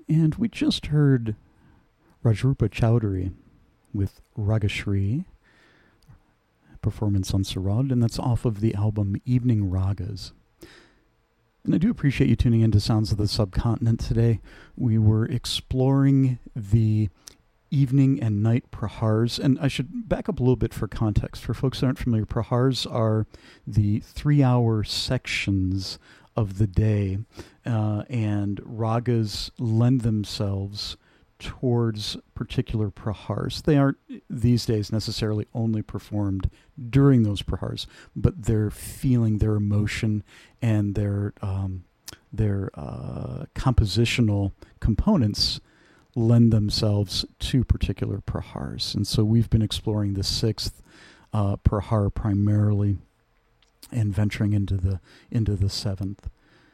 And we just heard Rajrupa Chowdhury with Ragashri, performance on Sarod, and that's off of the album Evening Ragas. And I do appreciate you tuning into Sounds of the Subcontinent today. We were exploring the evening and night prahars, and I should back up a little bit for context. For folks that aren't familiar, prahars are the 3-hour sections of the day, and ragas lend themselves towards particular prahars. They aren't these days necessarily only performed during those prahars, but their feeling, their emotion, and their compositional components lend themselves to particular prahars. And so we've been exploring the sixth prahar primarily, and venturing into the seventh.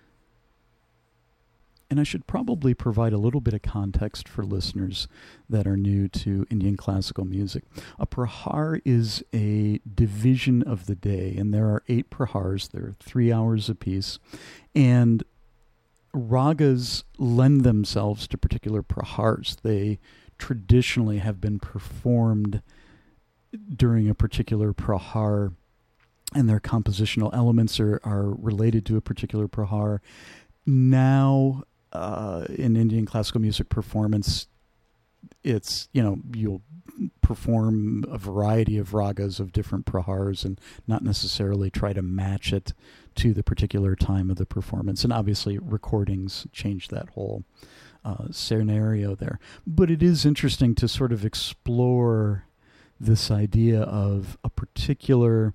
And I should probably provide a little bit of context for listeners that are new to Indian classical music. A prahar is a division of the day, and there are 8 prahars. There are 3 hours apiece. And ragas lend themselves to particular prahars. They traditionally have been performed during a particular prahar, and their compositional elements are related to a particular prahar. Now, in Indian classical music performance, it's, you'll perform a variety of ragas of different prahars and not necessarily try to match it to the particular time of the performance. And obviously recordings change that whole scenario there. But it is interesting to sort of explore this idea of a particular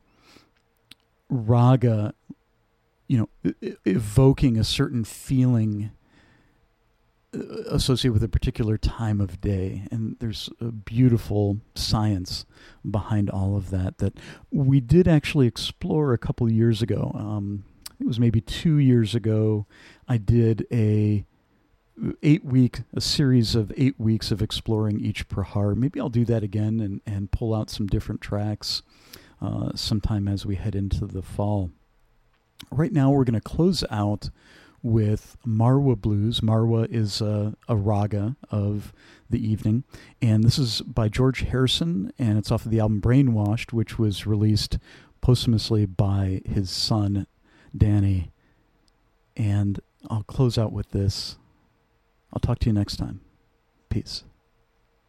raga, evoking a certain feeling associated with a particular time of day. And there's a beautiful science behind all of that we did actually explore a couple of years ago. It was maybe 2 years ago. I did a series of 8 weeks of exploring each prahar. Maybe I'll do that again and pull out some different tracks sometime as we head into the fall. Right now we're going to close out with Marwa Blues. Marwa is a raga of the evening, and this is by George Harrison, and it's off of the album Brainwashed, which was released posthumously by his son, Danny. And I'll close out with this. I'll talk to you next time. Peace.